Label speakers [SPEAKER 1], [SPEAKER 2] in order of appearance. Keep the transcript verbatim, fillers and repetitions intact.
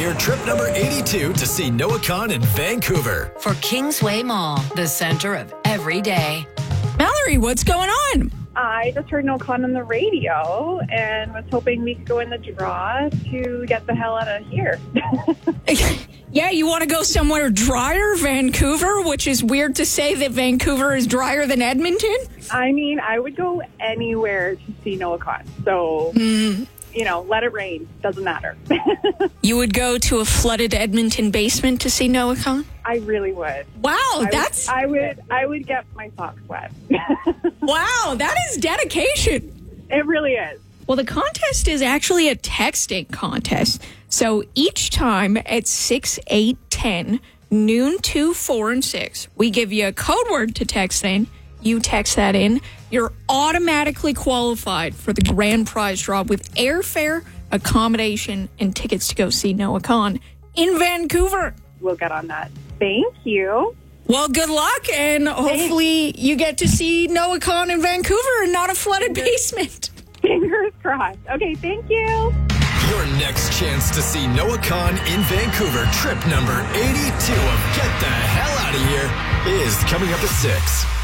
[SPEAKER 1] Year trip number eighty-two to see Noah Kahan in Vancouver.
[SPEAKER 2] For Kingsway Mall, the center of every day.
[SPEAKER 3] Mallory, what's going on?
[SPEAKER 4] I just heard Noah Kahan on the radio and was hoping we could go in the draw to get the hell out of here.
[SPEAKER 3] Yeah, you want to go somewhere drier, Vancouver, which is weird to say that Vancouver is drier than Edmonton.
[SPEAKER 4] I mean, I would go anywhere to see Noah Kahan. So,
[SPEAKER 3] Mm.
[SPEAKER 4] you know, let it rain. Doesn't matter.
[SPEAKER 3] You would go to a flooded Edmonton basement to see Noah Kahan?
[SPEAKER 4] I really would.
[SPEAKER 3] Wow,
[SPEAKER 4] I
[SPEAKER 3] that's...
[SPEAKER 4] Would, I would I would get my socks wet.
[SPEAKER 3] Wow, that is dedication.
[SPEAKER 4] It really is.
[SPEAKER 3] Well, the contest is actually a texting contest. So each time at six, eight, ten, noon, two, four, and six, we give you a code word to text in. You text that in. You're automatically qualified for the grand prize draw with airfare, accommodation, and tickets to go see Noah Kahan in Vancouver.
[SPEAKER 4] We'll get on that. Thank you.
[SPEAKER 3] Well, good luck, and hopefully you get to see Noah Kahan in Vancouver and not a flooded basement.
[SPEAKER 4] Fingers crossed. Okay, thank you.
[SPEAKER 1] Your next chance to see Noah Kahan in Vancouver, trip number eighty-two of Get the Hell Out of Here, is coming up at six.